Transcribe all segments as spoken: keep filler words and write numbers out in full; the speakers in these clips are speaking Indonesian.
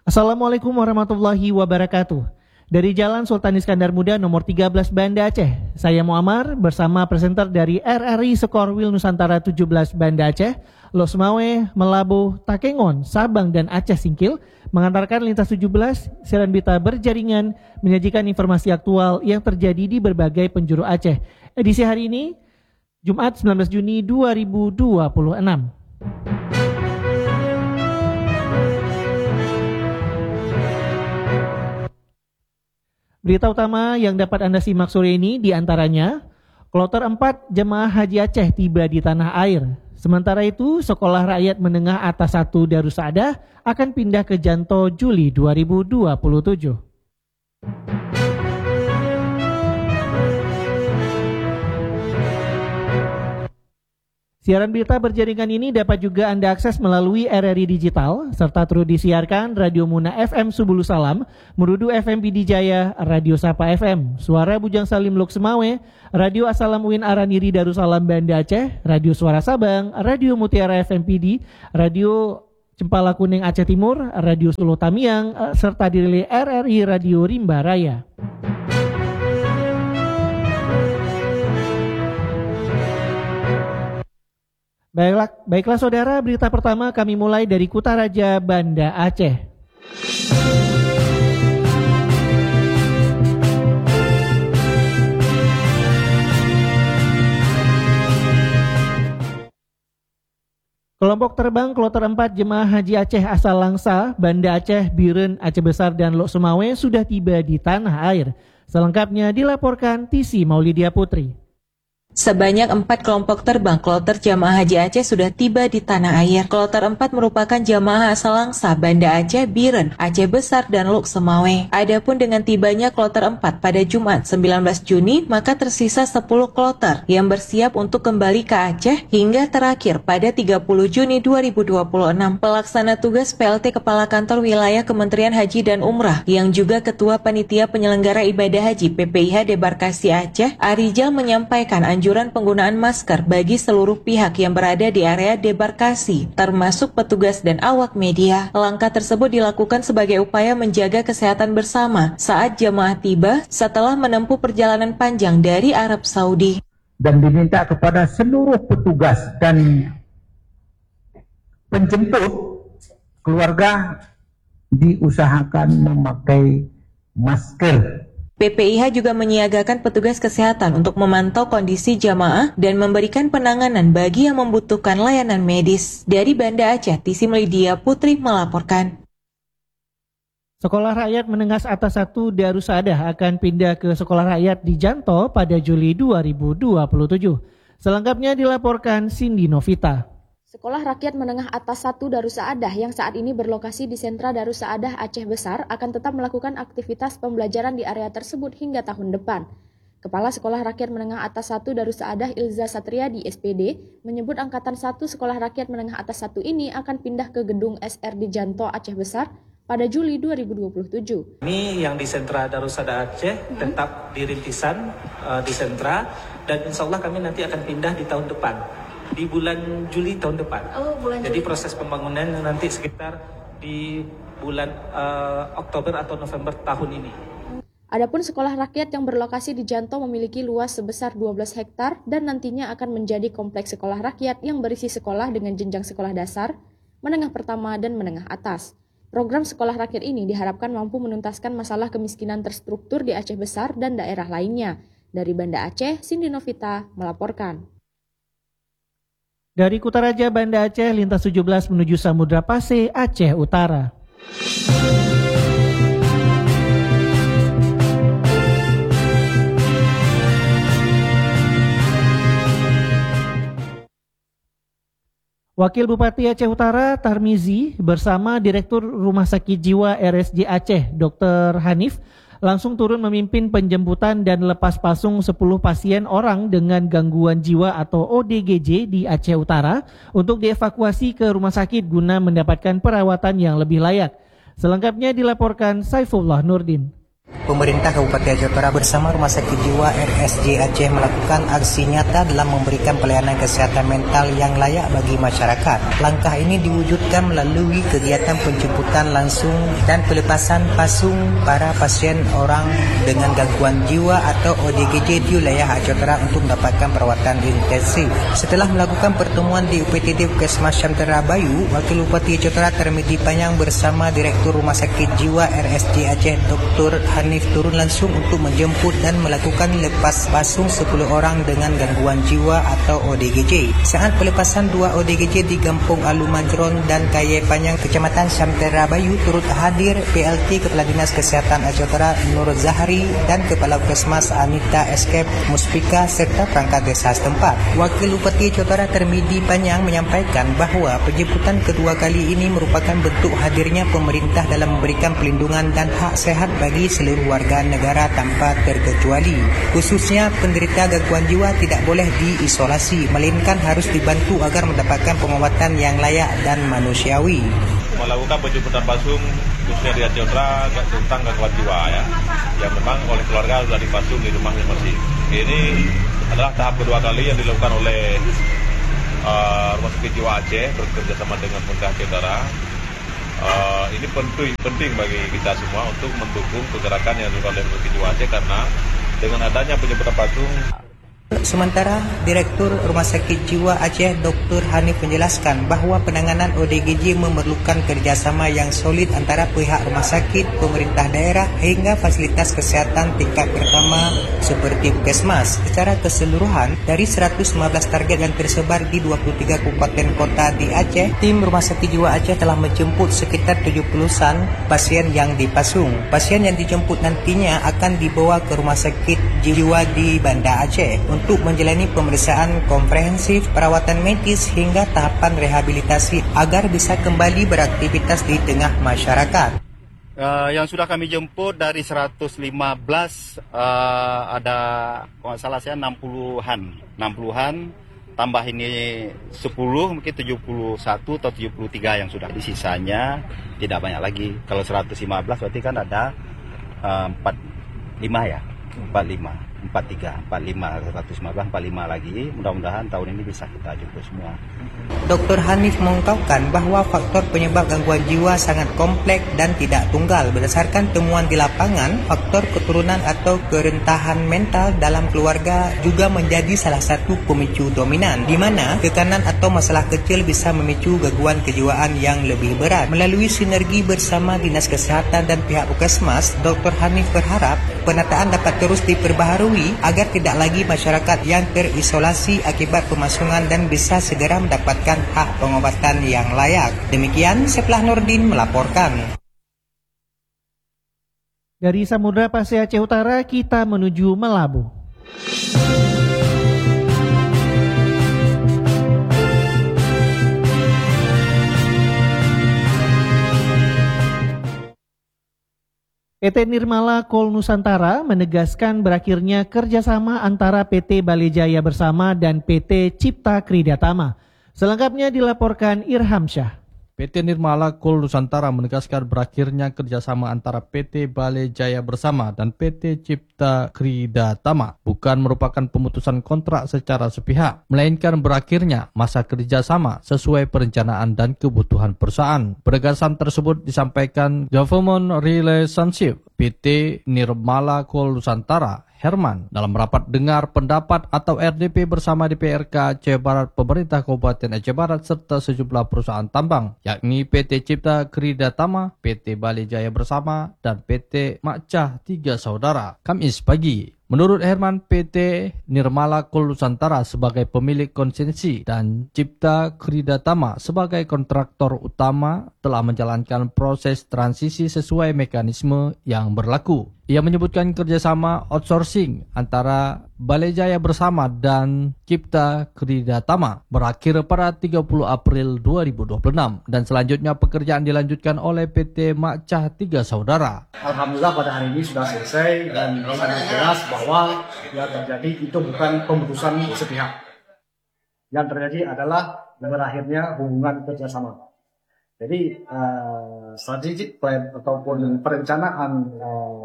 Assalamualaikum warahmatullahi wabarakatuh. Dari Jalan Sultan Iskandar Muda nomor tiga belas Banda Aceh, saya Muammar bersama presenter dari R R I Sekorwil Nusantara tujuh belas Banda Aceh, Losmawe, Melabu, Takengon, Sabang, dan Aceh Singkil mengantarkan lintas tujuh belas siaran berita berjaringan menyajikan informasi aktual yang terjadi di berbagai penjuru Aceh. Edisi hari ini, Jumat sembilan belas Juni dua ribu dua puluh enam. Berita utama yang dapat Anda simak sore ini diantaranya, kloter empat jemaah haji Aceh tiba di tanah air. Sementara itu, Sekolah Rakyat Menengah Atas satu Darussaadah akan pindah ke Janto Juli dua ribu dua puluh tujuh. Siaran berita berjaringan ini dapat juga Anda akses melalui R R I Digital, serta terus disiarkan Radio Muna F M Subulu Salam, Merudu F M Pidi Jaya, Radio Sapa F M, Suara Bujang Salim Lok Semawe, Radio Asalam Uin Araniri Darussalam Banda Aceh, Radio Suara Sabang, Radio Mutiara F M Pidi, Radio Cempala Kuning Aceh Timur, Radio Solo Tamiang, serta dirilai R R I Radio Rimba Raya. Baiklah, baiklah saudara, berita pertama kami mulai dari Kutaraja, Banda Aceh. Kelompok terbang kloter empat jemaah haji Aceh asal Langsa, Banda Aceh, Biren, Aceh Besar, dan Lok Semawe sudah tiba di tanah air. Selengkapnya dilaporkan Tisi Maulidia Putri. Sebanyak empat kelompok terbang kloter jamaah haji Aceh sudah tiba di tanah air. Kloter empat merupakan jamaah asal Langsa, Banda Aceh, Biren, Aceh Besar, dan Lok Semawe. Adapun dengan tibanya kloter empat pada Jumat sembilan belas Juni, maka tersisa sepuluh kloter yang bersiap untuk kembali ke Aceh hingga terakhir pada tiga puluh Juni dua ribu dua puluh enam. Pelaksana tugas P L T Kepala Kantor Wilayah Kementerian Haji dan Umrah yang juga Ketua Panitia Penyelenggara Ibadah Haji P P I H Debarkasi Aceh, Arijal, menyampaikan anjuran anjuran penggunaan masker bagi seluruh pihak yang berada di area debarkasi, termasuk petugas dan awak media. Langkah tersebut dilakukan sebagai upaya menjaga kesehatan bersama saat jemaah tiba setelah menempuh perjalanan panjang dari Arab Saudi. Dan diminta kepada seluruh petugas dan penjemput keluarga diusahakan memakai masker. P P I H juga menyiagakan petugas kesehatan untuk memantau kondisi jamaah dan memberikan penanganan bagi yang membutuhkan layanan medis. Dari Banda Aceh, Tisi Maulidia Putri melaporkan. Sekolah Rakyat Menengah Atas satu Darussaadah akan pindah ke Sekolah Rakyat di Janto pada Juli dua ribu dua puluh tujuh. Selengkapnya dilaporkan Cindy Novita. Sekolah Rakyat Menengah Atas satu Darussaadah yang saat ini berlokasi di Sentra Darussaadah Aceh Besar akan tetap melakukan aktivitas pembelajaran di area tersebut hingga tahun depan. Kepala Sekolah Rakyat Menengah Atas satu Darussaadah Ilza Satria di S P D menyebut Angkatan satu Sekolah Rakyat Menengah Atas satu ini akan pindah ke gedung S R di Janto Aceh Besar pada Juli dua ribu dua puluh tujuh. Ini yang di Sentra Darussaadah Aceh hmm. tetap di rintisan uh, di sentra, dan insya Allah kami nanti akan pindah di tahun depan. Di bulan Juli tahun depan. Oh, bulan Jadi Juli. Proses pembangunan nanti sekitar di bulan uh, Oktober atau November tahun ini. Adapun sekolah rakyat yang berlokasi di Janto memiliki luas sebesar dua belas hektar dan nantinya akan menjadi kompleks sekolah rakyat yang berisi sekolah dengan jenjang sekolah dasar, menengah pertama, dan menengah atas. Program sekolah rakyat ini diharapkan mampu menuntaskan masalah kemiskinan terstruktur di Aceh Besar dan daerah lainnya. Dari Banda Aceh, Cindy Novita melaporkan. Dari Kutaraja, Banda Aceh, lintas tujuh belas menuju Samudra Pase, Aceh Utara. Wakil Bupati Aceh Utara, Tarmizi, bersama Direktur Rumah Sakit Jiwa R S J Aceh, Dokter Hanif, langsung turun memimpin penjemputan dan lepas pasung sepuluh pasien orang dengan gangguan jiwa atau O D G J di Aceh Utara untuk dievakuasi ke rumah sakit guna mendapatkan perawatan yang lebih layak. Selengkapnya dilaporkan Saifullah Nurdin. Pemerintah Kabupaten Aceh Utara bersama Rumah Sakit Jiwa R S J Aceh melakukan aksi nyata dalam memberikan pelayanan kesehatan mental yang layak bagi masyarakat. Langkah ini diwujudkan melalui kegiatan penjemputan langsung dan pelepasan pasung para pasien orang dengan gangguan jiwa atau O D G J di wilayah Aceh Utara untuk mendapatkan perawatan intensif. Setelah melakukan pertemuan di U P T D Puskesmas Syamtara Bayu, Wakil Bupati Aceh Utara Tarmidi Panyang bersama Direktur Rumah Sakit Jiwa R S J Aceh Doktor Hanif turun langsung untuk menjemput dan melakukan lepas pasung sepuluh orang dengan gangguan jiwa atau O D G J. Saat pelepasan dua O D G J di Kampung Alu Majron dan Kaya Panyang, Kecamatan Syamtara Bayu, turut hadir P L T Kepala Dinas Kesehatan Aceh Utara Nur Zahari dan Kepala Puskesmas Anita Eskep Muspika serta perangkat desa setempat. Wakil Bupati Aceh Utara Tarmidi Panyang menyampaikan bahawa penjemputan kedua kali ini merupakan bentuk hadirnya pemerintah dalam memberikan perlindungan dan hak sehat bagi seluruh warga negara tanpa terkecuali. Khususnya penderita gangguan jiwa tidak boleh diisolasi, melainkan harus dibantu agar mendapatkan pengobatan yang layak dan manusiawi. Melakukan penjemputan pasung khususnya di Aceh Utara tentang gangguan jiwa ya, yang memang oleh keluarga sudah dipasung di rumahnya masing. Ini adalah tahap kedua kali yang dilakukan oleh uh, Rumah Sakit Jiwa Aceh bekerjasama dengan pemerintah Aceh Utara. Uh, ini penting penting bagi kita semua untuk mendukung pergerakan yang dilakukan oleh Rumah Sakit Jiwa Aceh, karena dengan adanya penjemputan pasung. Sementara Direktur Rumah Sakit Jiwa Aceh Doktor Hanif menjelaskan bahawa penanganan O D G J memerlukan kerjasama yang solid antara pihak rumah sakit, pemerintah daerah hingga fasilitas kesehatan tingkat pertama seperti puskesmas. Secara keseluruhan, dari seratus lima belas target yang tersebar di dua puluh tiga kabupaten kota di Aceh, tim Rumah Sakit Jiwa Aceh telah menjemput sekitar tujuh puluhan pasien yang dipasung. Pasien yang dijemput nantinya akan dibawa ke Rumah Sakit Jiwa di Banda Aceh untuk menjalani pemeriksaan komprehensif, perawatan medis hingga tahapan rehabilitasi agar bisa kembali beraktivitas di tengah masyarakat. Uh, yang sudah kami jemput dari seratus lima belas uh, ada kalau salah saya enam puluhan, enam puluhan tambah ini sepuluh, mungkin tujuh puluh satu atau tujuh puluh tiga yang sudah. Di sisanya tidak banyak lagi. Kalau seratus lima belas berarti kan ada uh, empat puluh lima ya, empat puluh lima. empat puluh tiga, empat puluh lima, seratus lima belas, empat puluh lima lagi. Mudah-mudahan tahun ini bisa kita jemput semua. Doktor Hanif mengungkapkan bahawa faktor penyebab gangguan jiwa sangat kompleks dan tidak tunggal. Berdasarkan temuan di lapangan, faktor keturunan atau kerentahan mental dalam keluarga juga menjadi salah satu pemicu dominan, di mana tekanan atau masalah kecil bisa memicu gangguan kejiwaan yang lebih berat. Melalui sinergi bersama Dinas Kesehatan dan pihak puskesmas, Doktor Hanif berharap penataan dapat terus diperbaharui agar tidak lagi masyarakat yang terisolasi akibat pemasungan dan bisa segera mendapatkan hak pengobatan yang layak. Demikian, Seplah Nurdin melaporkan. Dari Samudra Pasir Aceh Utara kita menuju Melabu. P T Nirmala Coal Nusantara menegaskan berakhirnya kerjasama antara P T Balai Jaya Bersama dan P T Cipta Kridatama. Selengkapnya dilaporkan Irham Syah. P T Nirmala Coal Nusantara menegaskan berakhirnya kerjasama antara P T Balai Jaya Bersama dan P T Cipta Kridatama bukan merupakan pemutusan kontrak secara sepihak, melainkan berakhirnya masa kerjasama sesuai perencanaan dan kebutuhan perusahaan. Penegasan tersebut disampaikan Government Relationship P T Nirmala Coal Nusantara Herman dalam rapat dengar pendapat atau R D P bersama D P R K Aceh Barat, Pemerintah Kabupaten Aceh Barat serta sejumlah perusahaan tambang yakni P T Cipta Kridatama, P T Balai Jaya Bersama dan P T Makcah Tiga Saudara Kamis pagi. Menurut Herman, P T Nirmala Coal Nusantara sebagai pemilik konsensi dan Cipta Kridatama sebagai kontraktor utama telah menjalankan proses transisi sesuai mekanisme yang berlaku. Ia menyebutkan kerjasama outsourcing antara Balai Jaya Bersama dan Cipta Kridatama berakhir pada tiga puluh April dua ribu dua puluh enam dan selanjutnya pekerjaan dilanjutkan oleh P T Makcah Tiga Saudara. Alhamdulillah pada hari ini sudah selesai dan sangat jelas bahwa yang terjadi itu bukan pemutusan sepihak. Yang terjadi adalah berakhirnya hubungan kerjasama. Jadi uh, strategic plan ataupun perencanaan uh,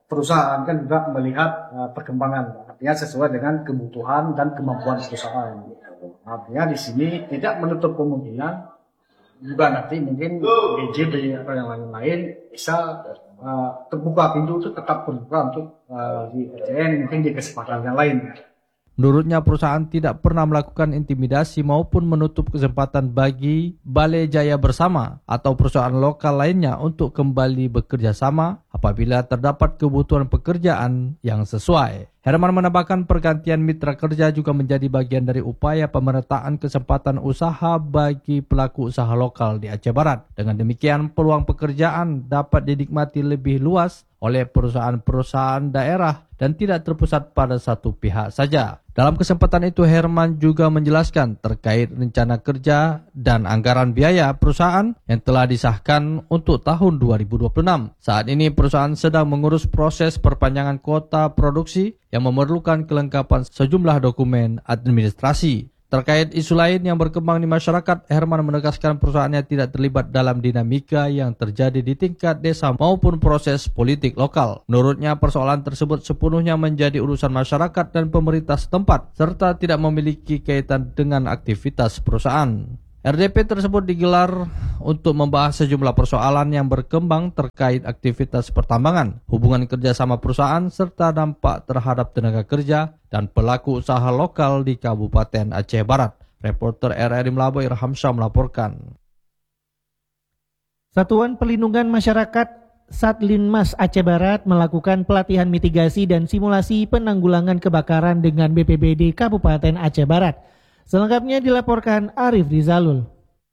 perusahaan kan juga melihat uh, perkembangan, artinya sesuai dengan kebutuhan dan kemampuan perusahaan. Artinya di sini tidak menutup kemungkinan juga nanti mungkin B J B atau yang lain-lain bisa uh, terbuka, pintu itu tetap terbuka untuk uh, di R J N, mungkin di kesempatan yang lain. Menurutnya perusahaan tidak pernah melakukan intimidasi maupun menutup kesempatan bagi Balai Jaya Bersama atau perusahaan lokal lainnya untuk kembali bekerja sama apabila terdapat kebutuhan pekerjaan yang sesuai. Herman menambahkan pergantian mitra kerja juga menjadi bagian dari upaya pemerataan kesempatan usaha bagi pelaku usaha lokal di Aceh Barat. Dengan demikian, peluang pekerjaan dapat dinikmati lebih luas oleh perusahaan-perusahaan daerah dan tidak terpusat pada satu pihak saja. Dalam kesempatan itu, Herman juga menjelaskan terkait rencana kerja dan anggaran biaya perusahaan yang telah disahkan untuk tahun dua ribu dua puluh enam. Saat ini perusahaan sedang mengurus proses perpanjangan kuota produksi yang memerlukan kelengkapan sejumlah dokumen administrasi. Terkait isu lain yang berkembang di masyarakat, Herman menegaskan perusahaannya tidak terlibat dalam dinamika yang terjadi di tingkat desa maupun proses politik lokal. Menurutnya, persoalan tersebut sepenuhnya menjadi urusan masyarakat dan pemerintah setempat, serta tidak memiliki kaitan dengan aktivitas perusahaan. R D P tersebut digelar untuk membahas sejumlah persoalan yang berkembang terkait aktivitas pertambangan, hubungan kerjasama perusahaan, serta dampak terhadap tenaga kerja dan pelaku usaha lokal di Kabupaten Aceh Barat. Reporter R R I Melabo Irham Syah melaporkan. Satuan Perlindungan Masyarakat Satlinmas Aceh Barat melakukan pelatihan mitigasi dan simulasi penanggulangan kebakaran dengan B P B D Kabupaten Aceh Barat. Selengkapnya dilaporkan Arif Rizalul.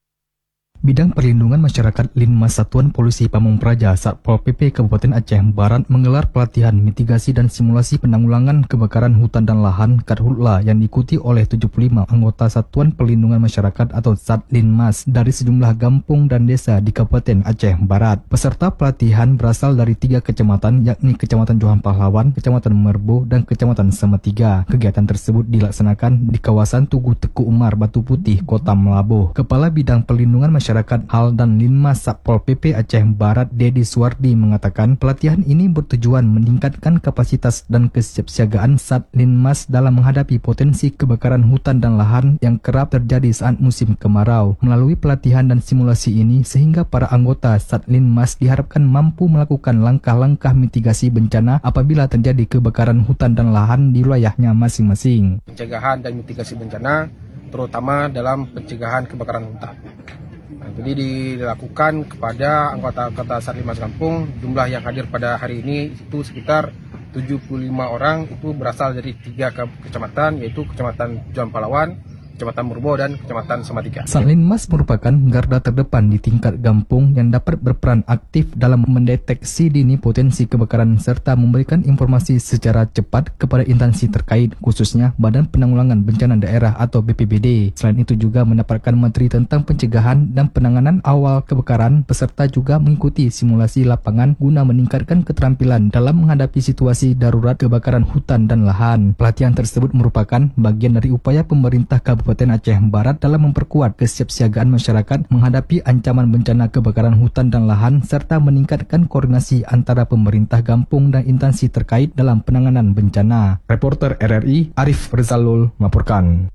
Bidang Perlindungan Masyarakat Linmas Satuan Polisi Pamong Praja Satpol P P Kabupaten Aceh Barat menggelar pelatihan mitigasi dan simulasi penanggulangan kebakaran hutan dan lahan Karhutla yang diikuti oleh tujuh puluh lima anggota Satuan Perlindungan Masyarakat atau Satlinmas dari sejumlah kampung dan desa di Kabupaten Aceh Barat. Peserta pelatihan berasal dari tiga kecamatan yakni Kecamatan Johan Pahlawan, Kecamatan Merbo, dan Kecamatan Semetiga. Kegiatan tersebut dilaksanakan di kawasan Tugu Teku Umar, Batu Putih, Kota Melabo. Kepala Bidang Perlindungan Masyarakat Masyarakat Hal dan Linmas Satpol P P Aceh Barat Dedi Suwardi mengatakan pelatihan ini bertujuan meningkatkan kapasitas dan kesiapsiagaan Satlinmas dalam menghadapi potensi kebakaran hutan dan lahan yang kerap terjadi saat musim kemarau. Melalui pelatihan dan simulasi ini sehingga para anggota Satlinmas diharapkan mampu melakukan langkah-langkah mitigasi bencana apabila terjadi kebakaran hutan dan lahan di wilayahnya masing-masing. Pencegahan dan mitigasi bencana terutama dalam pencegahan kebakaran hutan. Nah, jadi dilakukan kepada anggota-anggota Satlinmas Kampung. Jumlah yang hadir pada hari ini itu sekitar tujuh puluh lima orang, itu berasal dari tiga kecamatan, yaitu Kecamatan Johan Pahlawan, Kecamatan Murbo, dan Kecamatan Sematiga. Satlinmas merupakan garda terdepan di tingkat kampung yang dapat berperan aktif dalam mendeteksi dini potensi kebakaran serta memberikan informasi secara cepat kepada instansi terkait, khususnya Badan Penanggulangan Bencana Daerah atau B P B D. Selain itu juga mendapatkan materi tentang pencegahan dan penanganan awal kebakaran, peserta juga mengikuti simulasi lapangan guna meningkatkan keterampilan dalam menghadapi situasi darurat kebakaran hutan dan lahan. Pelatihan tersebut merupakan bagian dari upaya pemerintah Kabupaten Kabupaten Aceh Barat dalam memperkuat kesiapsiagaan masyarakat menghadapi ancaman bencana kebakaran hutan dan lahan serta meningkatkan koordinasi antara pemerintah kampung dan instansi terkait dalam penanganan bencana. Reporter R R I Arif Rizalul melaporkan.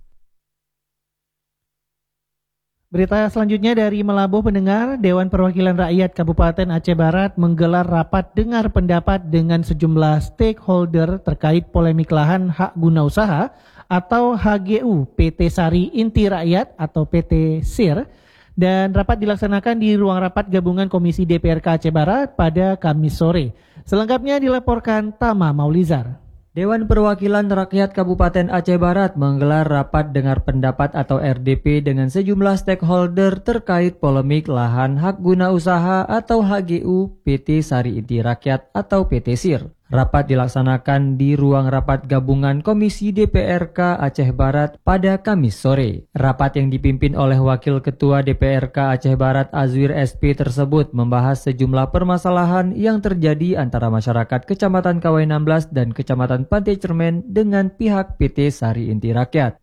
Berita selanjutnya dari Melabo pendengar, Dewan Perwakilan Rakyat Kabupaten Aceh Barat menggelar rapat dengar pendapat dengan sejumlah stakeholder terkait polemik lahan hak guna usaha atau H G U P T Sari Inti Rakyat atau P T S I R, dan rapat dilaksanakan di ruang rapat gabungan Komisi D P R K Aceh Barat pada Kamis sore. Selengkapnya dilaporkan Tama Maulizar. Dewan Perwakilan Rakyat Kabupaten Aceh Barat menggelar rapat dengar pendapat atau R D P dengan sejumlah stakeholder terkait polemik lahan hak guna usaha atau H G U P T Sari Inti Rakyat atau P T S I R. Rapat dilaksanakan di ruang rapat gabungan Komisi D P R K Aceh Barat pada Kamis sore. Rapat yang dipimpin oleh Wakil Ketua D P R K Aceh Barat Azwir S P tersebut membahas sejumlah permasalahan yang terjadi antara masyarakat Kecamatan Kawai enam belas dan Kecamatan Pantai Cermen dengan pihak P T Sari Inti Rakyat.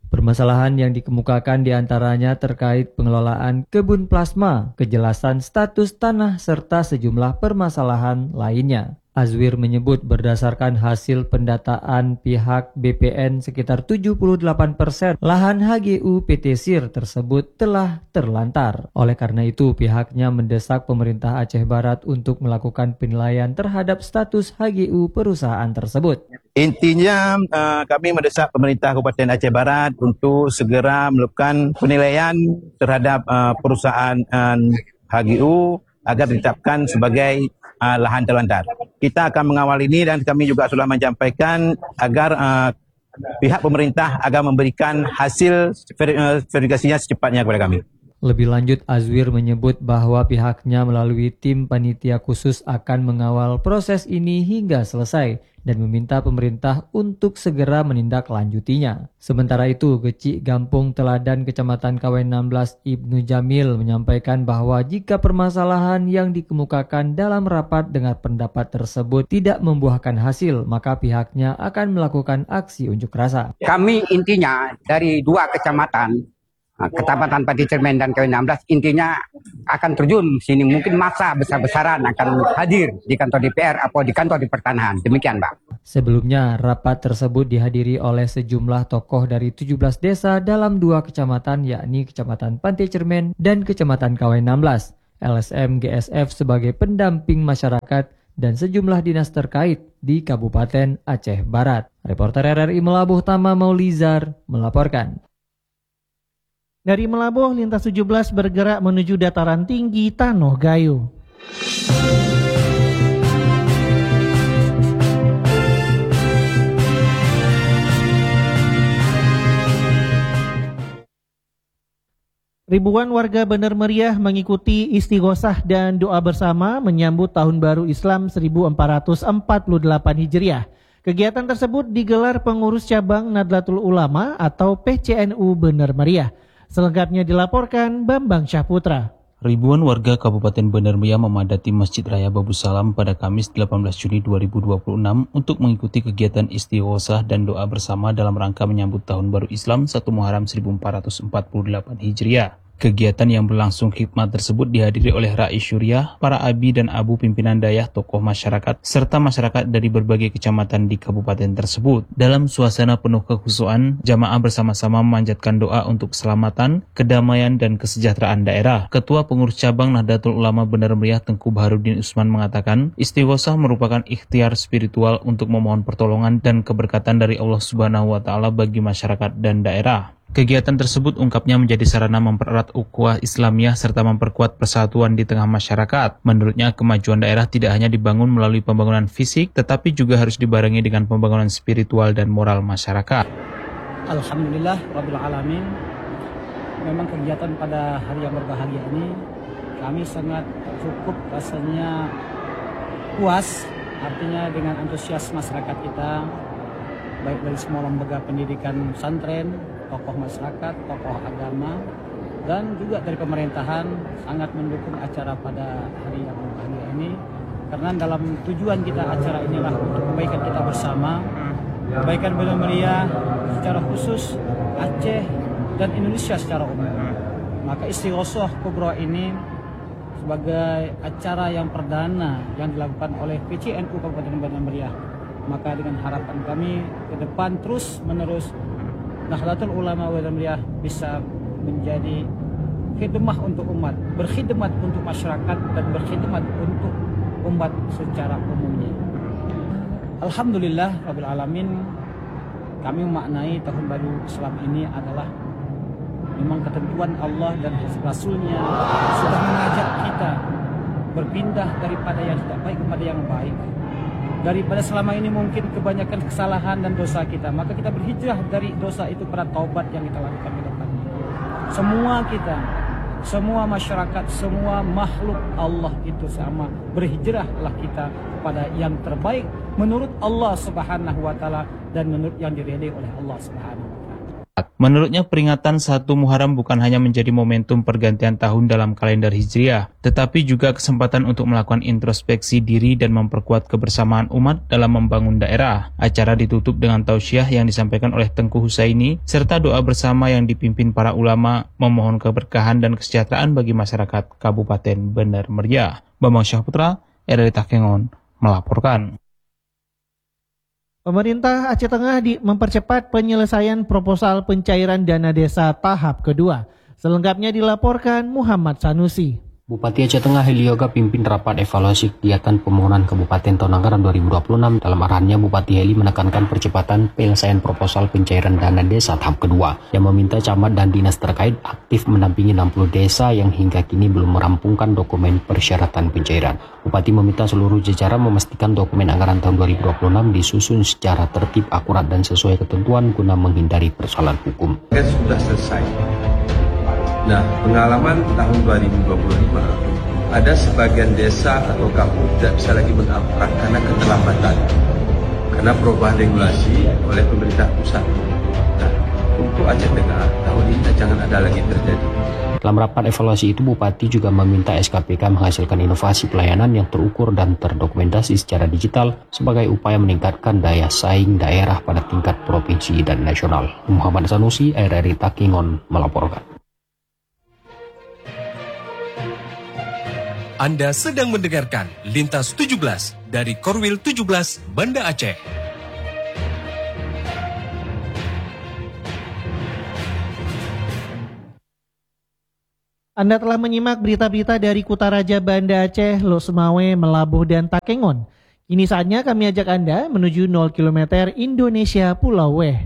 Permasalahan yang dikemukakan diantaranya terkait pengelolaan kebun plasma, kejelasan status tanah, serta sejumlah permasalahan lainnya. Azwir menyebut berdasarkan hasil pendataan pihak B P N sekitar tujuh puluh delapan persen lahan H G U P T Sir tersebut telah terlantar. Oleh karena itu pihaknya mendesak pemerintah Aceh Barat untuk melakukan penilaian terhadap status H G U perusahaan tersebut. Intinya uh, kami mendesak pemerintah Kabupaten Aceh Barat untuk segera melakukan penilaian terhadap uh, perusahaan uh, H G U agar ditetapkan sebagai Uh, lahan terlantar. Kita akan mengawal ini dan kami juga sudah menyampaikan agar uh, pihak pemerintah agar memberikan hasil ver uh, verifikasinya secepatnya kepada kami. Lebih lanjut, Azwir menyebut bahwa pihaknya melalui tim panitia khusus akan mengawal proses ini hingga selesai dan meminta pemerintah untuk segera menindaklanjutinya. Sementara itu, Gecik Gampung Teladan Kecamatan K W enam belas Ibnu Jamil menyampaikan bahwa jika permasalahan yang dikemukakan dalam rapat dengar pendapat tersebut tidak membuahkan hasil, maka pihaknya akan melakukan aksi unjuk rasa. Kami intinya dari dua kecamatan, Kecamatan Pati Cermen dan K W enam belas, intinya akan terjun sini, mungkin masa besar-besaran akan hadir di kantor D P R atau di kantor di pertanahan. Demikian, Pak. Sebelumnya, rapat tersebut dihadiri oleh sejumlah tokoh dari tujuh belas desa dalam dua kecamatan, yakni Kecamatan Pantai Cermen dan Kecamatan K W enam belas. L S M G S F sebagai pendamping masyarakat dan sejumlah dinas terkait di Kabupaten Aceh Barat. Reporter R R I Melabuh Tama Maulizar melaporkan. Dari Melabuh, lintas tujuh belas bergerak menuju dataran tinggi Tanoh Gayo. Ribuan warga Bener Meriah mengikuti istighosah dan doa bersama menyambut Tahun Baru Islam seribu empat ratus empat puluh delapan Hijriah. Kegiatan tersebut digelar pengurus cabang Nadlatul Ulama atau P C N U Bener Meriah. Selengkapnya dilaporkan Bambang Syahputra. Ribuan warga Kabupaten Bener Meriah memadati Masjid Raya Babu Salam pada Kamis delapan belas Juni dua ribu dua puluh enam untuk mengikuti kegiatan istighosah dan doa bersama dalam rangka menyambut Tahun Baru Islam satu Muharram seribu empat ratus empat puluh delapan Hijriah. Kegiatan yang berlangsung khidmat tersebut dihadiri oleh Rais Syuriah, para abi dan abu pimpinan dayah, tokoh masyarakat, serta masyarakat dari berbagai kecamatan di kabupaten tersebut. Dalam suasana penuh kekhusyuan, jamaah bersama-sama memanjatkan doa untuk keselamatan, kedamaian, dan kesejahteraan daerah. Ketua Pengurus Cabang Nahdlatul Ulama Bener Meriah Tengku Baharudin Usman mengatakan, istighosah merupakan ikhtiar spiritual untuk memohon pertolongan dan keberkatan dari Allah Subhanahu wa Ta'ala bagi masyarakat dan daerah. Kegiatan tersebut ungkapnya menjadi sarana mempererat ukhuwah Islamiyah serta memperkuat persatuan di tengah masyarakat. Menurutnya, kemajuan daerah tidak hanya dibangun melalui pembangunan fisik, tetapi juga harus dibarengi dengan pembangunan spiritual dan moral masyarakat. Alhamdulillah Rabbil Alamin. Memang kegiatan pada hari yang berbahagia ini kami sangat cukup rasanya puas, artinya dengan antusias masyarakat kita, baik dari semua lembaga pendidikan pesantren, tokoh masyarakat, tokoh agama, dan juga dari pemerintahan sangat mendukung acara pada hari yang berbahagia ini. Karena dalam tujuan kita acara inilah untuk kebaikan kita bersama, kebaikan Bener Meriah secara khusus, Aceh dan Indonesia secara umum. Maka istighosah kubra ini sebagai acara yang perdana yang dilakukan oleh P C N U Kabupaten Bener Meriah. Maka dengan harapan kami ke depan terus menerus Nahdlatul Ulama Bener Meriah bisa menjadi khidmah untuk umat, berkhidmat untuk masyarakat dan berkhidmat untuk umat secara umumnya. Alhamdulillah Rabbil Alamin, kami memaknai Tahun Baru Islam ini adalah memang ketentuan Allah dan Rasulnya sudah mengajak kita berpindah daripada yang tidak baik kepada yang baik. Daripada selama ini mungkin kebanyakan kesalahan dan dosa kita, maka kita berhijrah dari dosa itu pada taubat yang kita lakukan ke depan. Semua kita, semua masyarakat, semua makhluk Allah itu sama, berhijrahlah kita kepada yang terbaik menurut Allah Subhanahu wa Ta'ala dan menurut yang diridai oleh Allah Subhanahu wa Ta'ala. Menurutnya peringatan satu Muharram bukan hanya menjadi momentum pergantian tahun dalam kalender Hijriah, tetapi juga kesempatan untuk melakukan introspeksi diri dan memperkuat kebersamaan umat dalam membangun daerah. Acara ditutup dengan tausiah yang disampaikan oleh Tengku Husaini, serta doa bersama yang dipimpin para ulama memohon keberkahan dan kesejahteraan bagi masyarakat Kabupaten Bener Meriah. Bambang Syahputra, R R I Takengon, melaporkan. Pemerintah Aceh Tengah di mempercepat penyelesaian proposal pencairan dana desa tahap kedua. Selengkapnya dilaporkan Muhammad Sanusi. Bupati Aceh Tengah Heli Yoga pimpin rapat evaluasi kegiatan pemohonan Kabupaten tahun anggaran dua ribu dua puluh enam. Dalam arahannya, Bupati Heli menekankan percepatan penyelesaian proposal pencairan dana desa tahap kedua yang meminta camat dan dinas terkait aktif mendampingi enam puluh desa yang hingga kini belum merampungkan dokumen persyaratan pencairan. Bupati meminta seluruh jajaran memastikan dokumen anggaran tahun dua ribu dua puluh enam disusun secara tertib, akurat dan sesuai ketentuan guna menghindari persoalan hukum. Sudah selesai. Nah, pengalaman tahun dua ribu dua puluh lima, ada sebagian desa atau kampung tidak bisa lagi mengaprak karena keterlambatan, karena perubahan regulasi oleh pemerintah pusat. Nah, untuk Aceh Tengah, tahun ini jangan ada lagi terjadi. Dalam rapat evaluasi itu, Bupati juga meminta S K P K menghasilkan inovasi pelayanan yang terukur dan terdokumentasi secara digital sebagai upaya meningkatkan daya saing daerah pada tingkat provinsi dan nasional. Muhammad Sanusi, R R I Takengon, melaporkan. Anda sedang mendengarkan Lintas tujuh belas dari Korwil tujuh belas Banda Aceh. Anda telah menyimak berita-berita dari Kutaraja Banda Aceh, Lok Semawe, Melabuh, dan Takengon. Kini saatnya kami ajak Anda menuju nol kilometer Indonesia Pulau Weh.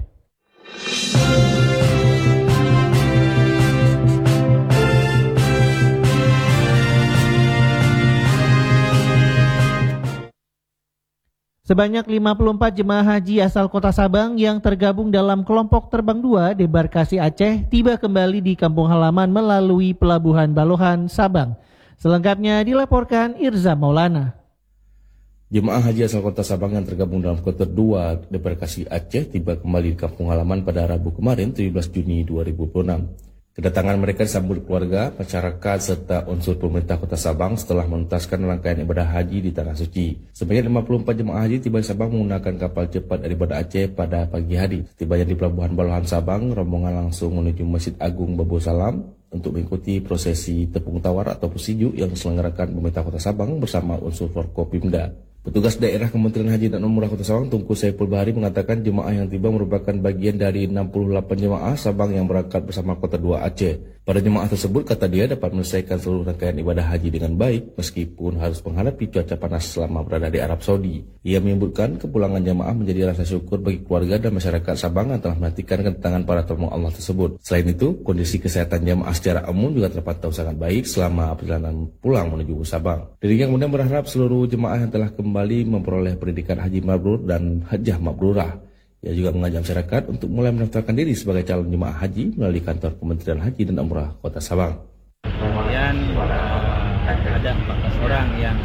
Sebanyak lima puluh empat jemaah haji asal kota Sabang yang tergabung dalam kelompok terbang dua debarkasi Aceh tiba kembali di kampung halaman melalui Pelabuhan Balohan, Sabang. Selengkapnya dilaporkan Irza Maulana. Jemaah haji asal kota Sabang yang tergabung dalam kloter dua debarkasi Aceh tiba kembali di kampung halaman pada Rabu kemarin tujuh belas Juni dua ribu dua puluh enam. Kedatangan mereka disambut keluarga, masyarakat, serta unsur pemerintah kota Sabang setelah menuntaskan rangkaian ibadah haji di Tanah Suci. Sebanyak lima puluh empat jemaah haji tiba di Sabang menggunakan kapal cepat dari Banda Aceh pada pagi hari. Setibanya di Pelabuhan Balohan Sabang, rombongan langsung menuju Masjid Agung Babul Salam untuk mengikuti prosesi tepung tawar atau pusijuk yang diselenggarakan pemerintah kota Sabang bersama unsur Forkopimda. Petugas daerah Kementerian Haji dan Umrah Kota Sabang, Tunku Saiful Bahari, mengatakan jemaah yang tiba merupakan bagian dari enam puluh delapan jemaah Sabang yang berangkat bersama Kota dua Aceh. Pada jemaah tersebut, kata dia, dapat menyelesaikan seluruh rangkaian ibadah haji dengan baik meskipun harus menghadapi cuaca panas selama berada di Arab Saudi. Ia menyebutkan kepulangan jemaah menjadi rasa syukur bagi keluarga dan masyarakat Sabang yang telah menantikan kedatangan para tamu Allah tersebut. Selain itu, kondisi kesehatan jemaah secara umum juga terpantau sangat baik selama perjalanan pulang menuju Sabang. Dirinya kemudian berharap seluruh jemaah yang telah kembali memperoleh pendidikan haji mabrur dan hajjah mabrurah. Ia juga mengajak masyarakat untuk mulai mendaftarkan diri sebagai calon jemaah haji melalui kantor Kementerian Haji dan Umrah Kota Sabang. Kemudian uh, ada empat belas orang yang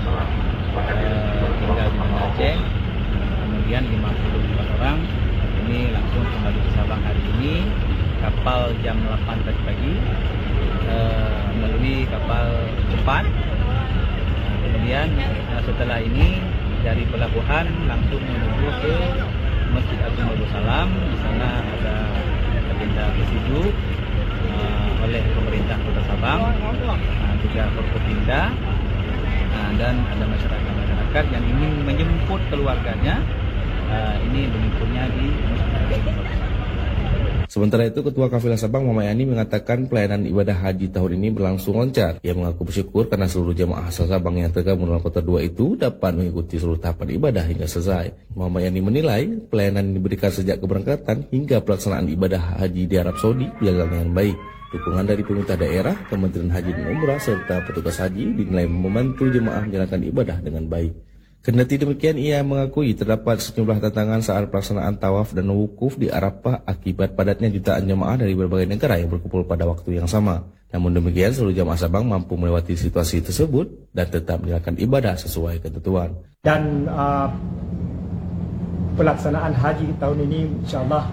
uh, tinggal di Banda Aceh, kemudian lima puluh empat orang ini langsung kembali ke Sabang hari ini. Kapal jam delapan tadi pagi uh, melalui kapal cepat. Uh, kemudian uh, setelah ini dari pelabuhan langsung menuju ke Masjid Agung Babul Salam. Di sana ada agenda pusijuk uh, oleh pemerintah Kota Sabang, uh, juga Forkopimda, uh, dan ada masyarakat-masyarakat yang ingin menjemput keluarganya. Uh, ini menjemputnya di Masjid Agung Babul Salam. Sementara itu, Ketua Kafilah Sabang Muhammad Yani mengatakan pelayanan ibadah haji tahun ini berlangsung lancar. Ia mengaku bersyukur karena seluruh jemaah asal Sabang yang tergabung dalam kloter dua itu dapat mengikuti seluruh tahapan ibadah hingga selesai. Muhammad Yani menilai pelayanan yang diberikan sejak keberangkatan hingga pelaksanaan ibadah haji di Arab Saudi berjalan dengan baik. Dukungan dari pemerintah daerah, Kementerian Haji dan Umrah, serta petugas haji dinilai membantu jemaah menjalankan ibadah dengan baik. Kendati demikian, ia mengakui terdapat sejumlah tantangan saat pelaksanaan tawaf dan wukuf di Arafah akibat padatnya jutaan jemaah dari berbagai negara yang berkumpul pada waktu yang sama. Namun demikian, seluruh jemaah Sabang mampu melewati situasi tersebut dan tetap menjalankan ibadah sesuai ketentuan. Dan uh, pelaksanaan haji tahun ini insyaAllah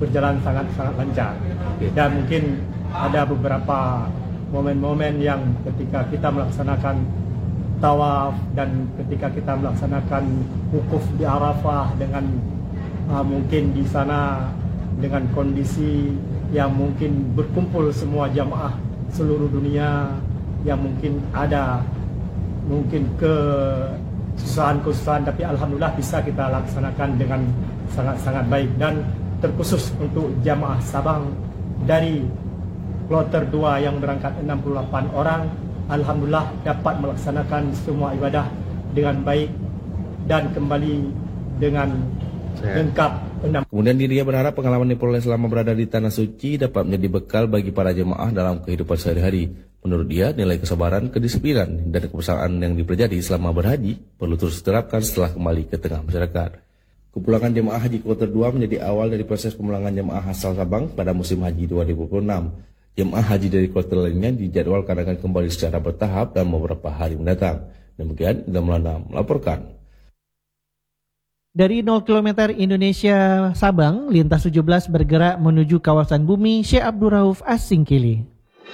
berjalan sangat-sangat lancar. Dan mungkin ada beberapa momen-momen yang ketika kita melaksanakan tawaf dan ketika kita melaksanakan wukuf di Arafah dengan uh, mungkin di sana dengan kondisi yang mungkin berkumpul semua jamaah seluruh dunia yang mungkin ada mungkin kesusahan-kesusahan, tapi alhamdulillah bisa kita laksanakan dengan sangat-sangat baik. Dan terkhusus untuk jamaah Sabang dari kloter dua yang berangkat enam puluh delapan orang, alhamdulillah dapat melaksanakan semua ibadah dengan baik dan kembali dengan lengkap. Kemudian dirinya berharap pengalaman yang diperoleh selama berada di Tanah Suci dapat menjadi bekal bagi para jemaah dalam kehidupan sehari-hari. Menurut dia, nilai kesabaran, kedisiplinan, dan kebersamaan yang dipelajari selama berhaji perlu terus diterapkan setelah kembali ke tengah masyarakat. Kepulangan jemaah haji kloter dua menjadi awal dari proses pemulangan jemaah asal Sabang pada musim haji dua ribu dua puluh enam. Jemaah haji dari kloter lainnya dijadwalkan akan kembali secara bertahap dalam beberapa hari mendatang. Demikian, Idam Melanda melaporkan. Dari nol kilometer Indonesia Sabang, lintas tujuh belas bergerak menuju kawasan bumi Syekh Abdul Rauf As-Singkili.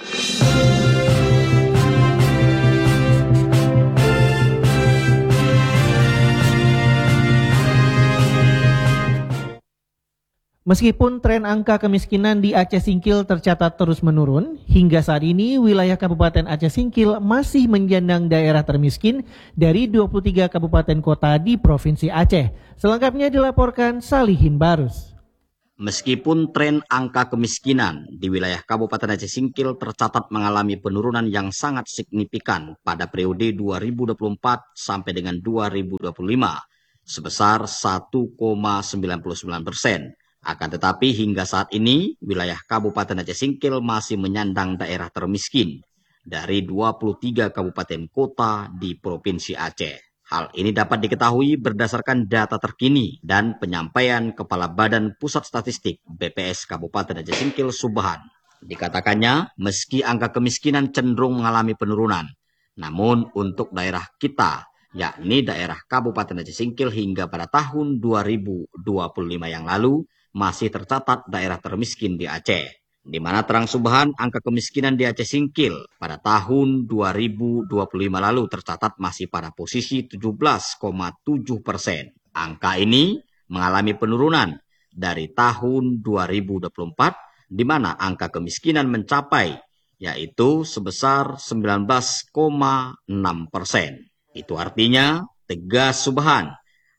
Meskipun tren angka kemiskinan di Aceh Singkil tercatat terus menurun, hingga saat ini wilayah Kabupaten Aceh Singkil masih menjandang daerah termiskin dari dua puluh tiga kabupaten kota di Provinsi Aceh. Selengkapnya dilaporkan Salihin Barus. Meskipun tren angka kemiskinan di wilayah Kabupaten Aceh Singkil tercatat mengalami penurunan yang sangat signifikan pada periode dua ribu dua puluh empat sampai dengan dua ribu dua puluh lima sebesar satu koma sembilan sembilan persen. Akan tetapi hingga saat ini, wilayah Kabupaten Aceh Singkil masih menyandang daerah termiskin dari dua puluh tiga kabupaten kota di Provinsi Aceh. Hal ini dapat diketahui berdasarkan data terkini dan penyampaian Kepala Badan Pusat Statistik B P S Kabupaten Aceh Singkil Subhan. Dikatakannya, meski angka kemiskinan cenderung mengalami penurunan, namun untuk daerah kita, yakni daerah Kabupaten Aceh Singkil hingga pada tahun dua ribu dua puluh lima yang lalu, masih tercatat daerah termiskin di Aceh, di mana terang Subhan angka kemiskinan di Aceh Singkil pada tahun dua ribu dua puluh lima lalu tercatat masih pada posisi tujuh belas koma tujuh persen. Angka ini mengalami penurunan dari tahun dua ribu dua puluh empat, di mana angka kemiskinan mencapai yaitu sebesar sembilan belas koma enam persen. Itu artinya, tegas Subhan,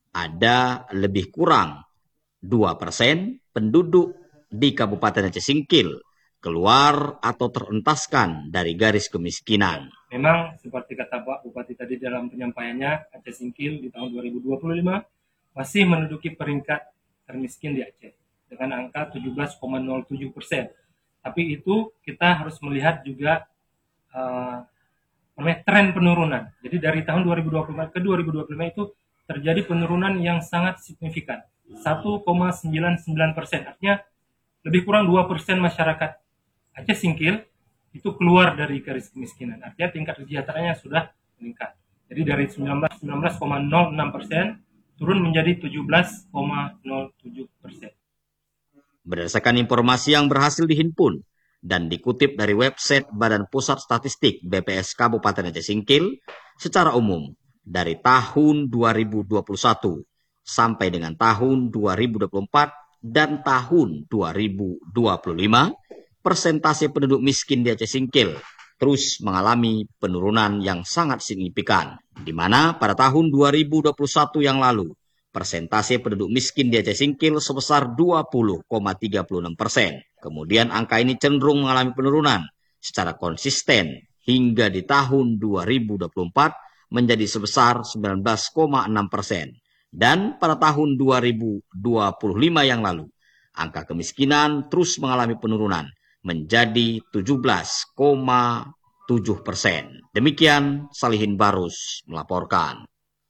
ada lebih kurang dua persen penduduk di Kabupaten Aceh Singkil keluar atau terentaskan dari garis kemiskinan. Memang seperti kata Pak Bupati tadi dalam penyampaiannya, Aceh Singkil di tahun dua ribu dua puluh lima masih menduduki peringkat termiskin di Aceh dengan angka tujuh belas koma nol tujuh persen. Tapi itu kita harus melihat juga uh, tren penurunan. Jadi dari tahun dua ribu dua puluh lima ke dua ribu dua puluh lima itu terjadi penurunan yang sangat signifikan. satu koma sembilan sembilan persen, artinya lebih kurang dua persen masyarakat Aceh Singkil itu keluar dari garis kemiskinan, artinya tingkat kesejahteraannya sudah meningkat. Jadi dari sembilan belas koma nol enam persen turun menjadi tujuh belas koma nol tujuh persen. Berdasarkan informasi yang berhasil dihimpun dan dikutip dari website Badan Pusat Statistik B P S Kabupaten Aceh Singkil, secara umum dari tahun dua ribu dua puluh satu sampai dengan tahun dua ribu dua puluh empat dan tahun dua ribu dua puluh lima, persentase penduduk miskin di Aceh Singkil terus mengalami penurunan yang sangat signifikan, di mana pada tahun dua ribu dua puluh satu yang lalu, persentase penduduk miskin di Aceh Singkil sebesar dua puluh koma tiga enam persen. Kemudian angka ini cenderung mengalami penurunan secara konsisten hingga di tahun dua ribu dua puluh empat menjadi sebesar sembilan belas koma enam persen. Dan pada tahun dua ribu dua puluh lima yang lalu, angka kemiskinan terus mengalami penurunan menjadi tujuh belas koma tujuh persen. Demikian Salihin Barus melaporkan.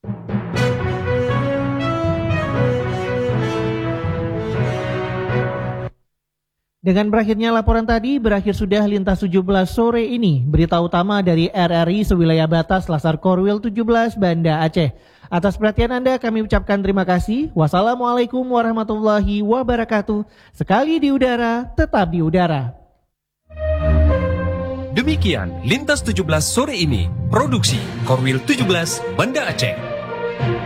Dengan berakhirnya laporan tadi, berakhir sudah Lintas tujuh belas sore ini. Berita utama dari R R I sewilayah batas Lasar Korwil tujuh belas Banda Aceh. Atas perhatian Anda kami ucapkan terima kasih. Wassalamualaikum warahmatullahi wabarakatuh. Sekali di udara, tetap di udara. Demikian Lintas tujuh belas sore ini. Produksi Korwil tujuh belas Banda Aceh.